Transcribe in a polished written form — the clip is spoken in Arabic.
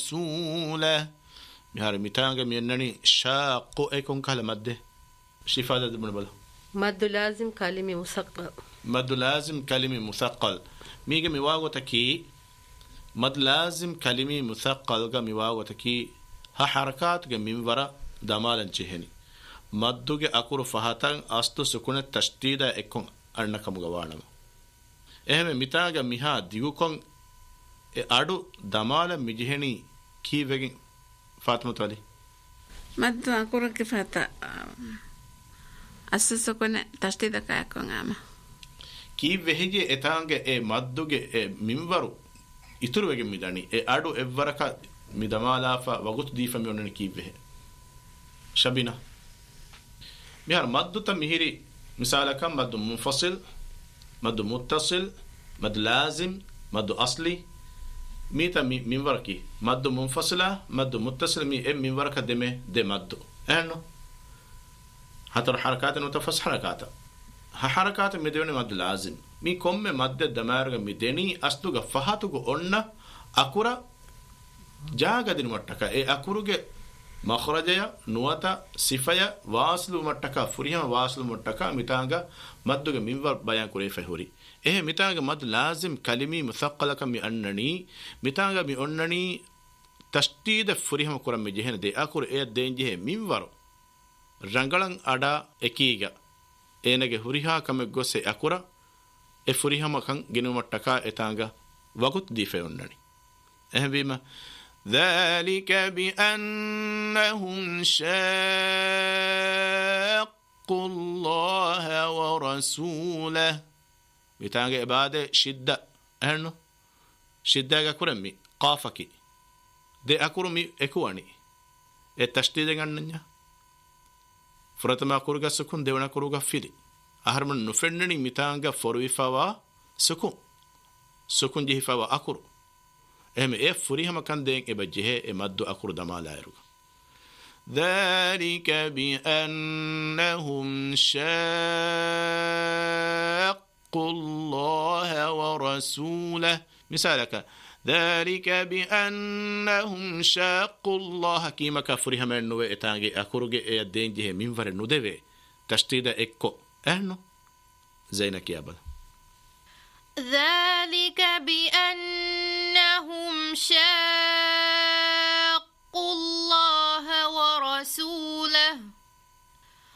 ورسوله مهار ميتانغ مينني شاق ايكون كلمه شفاده ابن بلا مد لازم كلمه مثقل مد لازم كلمه مثقل ميغا ميواغوتكي مد لازم كلمه مثقل غا ميواغوتكي ها حركات غا منورا دمالن چهني مدوغه اكورو فهاتن استو سكون تشديد اكون ارنكم غوانم එහෙම මිතාග මිහා දිගුකොන් අඩු දමාල මිජහෙනි කීවෙකින් ෆාතිමතු අලි මද්දු අකුරක ෆාතා අස්සසකොන තෂ්ටිදක යකොන් ආම කීවෙහිගේ එතාංගේ ඒ මද්දුගේ ඒ මින්වරු ඉතුරු වෙකින් මිදණි ඒ අඩු එවරක මිදමාලාෆා වගුත් දීෆම යොන්නනි කීවෙහ ශබිනා මිහාර මද්දුත මිහිරි මිසාලකම් මද්දු මුන්ෆසිල් مد متصل مد لازم مد أصلي ميتا من وركي مد منفصلة مد متصل مي من وركة دمه دي مد أنو حتى الحركات نتفص حركات حركات مدوني مد لازم مي كم مد دمارغ مدني أصلغ فهاتغ أننا أكورا جاغ دين متكا أكورغ مخرجيا نوتا صفيا واصل متكا فريهم واصل متكا ميتانغا مدوغ منور بيان كوري فهوري ميتانغا مد لازم كلمي مثقلك مي انني ميتانغا مي انني تشديد فريهم كورم جهن دي اكور دينجه منور رنگلن ادا اكيغا انگه هوريها كم گوسه اكورا فريهم كان گنو متكا اتانغا وقت دي فيونني بما ذلك بأنهم شاقوا الله ورسوله بتاعك عبادة شدة أهنو شدة كورمي قافكي ده أكورمي إكواني التشديد عندنا فرتما كورجا سكون ده ونا كورجا فيلي أهرمن نفرنني متانجا فروي فوا سكون جه فوا أكورو فريهم كان دين إبجه مد أكور دمالا يرو ذلك بأنهم شاقوا الله ورسوله مثالك ذلك بأنهم شاقوا الله كيما كفرهم النوى إتانجي أكورج دين جه منفر الندوى تشتيد إكو أهنو زينك يا بل ذلك بأنهم شاقوا